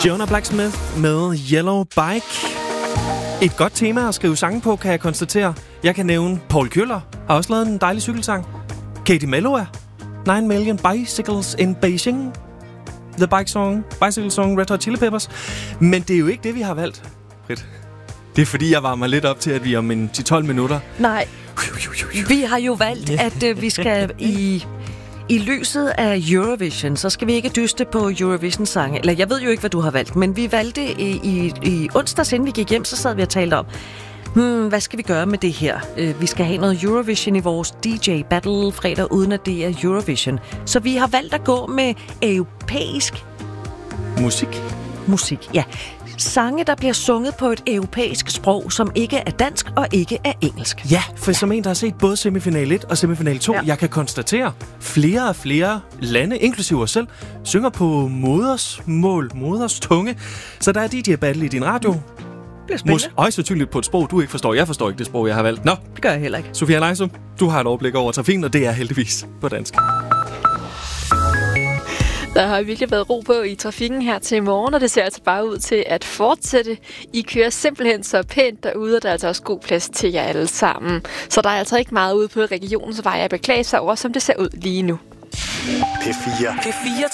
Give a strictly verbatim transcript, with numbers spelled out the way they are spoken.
Jonah Blacksmith med Yellow Bike. Et godt tema at skrive sange på, kan jeg konstatere. Jeg kan nævne Paul Køller, har også lavet en dejlig cykelsang. Katie Melua, nine million Bicycles in Beijing. The Bike Song, Bicycle Song, Red Hot Chili Peppers. Men det er jo ikke det, vi har valgt, Britt. Det er fordi, jeg varmer lidt op til, at vi om en ti til tolv minutter... Nej, vi har jo valgt, at uh, vi skal i... I lyset af Eurovision, så skal vi ikke dyste på Eurovision-sange. Eller jeg ved jo ikke, hvad du har valgt, men vi valgte i, i, i onsdags, inden vi gik hjem, så sad vi og talte om, hmm, hvad skal vi gøre med det her? Uh, vi skal have noget Eurovision i vores D J Battle fredag, uden at det er Eurovision. Så vi har valgt at gå med europæisk... Musik? Musik, ja. Sange, der bliver sunget på et europæisk sprog, som ikke er dansk og ikke er engelsk. Ja, for som en, der har set både semifinal et og semifinal to, ja. Jeg kan konstatere, flere og flere lande, inklusive os selv, synger på modersmål, moders tunge. Så der er D J Battle i din radio. Det bliver spændende. Højst sandsynligt på et sprog, du ikke forstår. Jeg forstår ikke det sprog, jeg har valgt. Nå, det gør jeg heller ikke. Sofia Leisum, du har et overblik over trafikken, og det er heldigvis på dansk. Der har virkelig været ro på i trafikken her til morgen, og det ser altså bare ud til at fortsætte. I kører simpelthen så pænt derude, og der er altså også god plads til jer alle sammen. Så der er altså ikke meget ude på regionens vej at beklage sig over, som det ser ud lige nu. P fire. P fire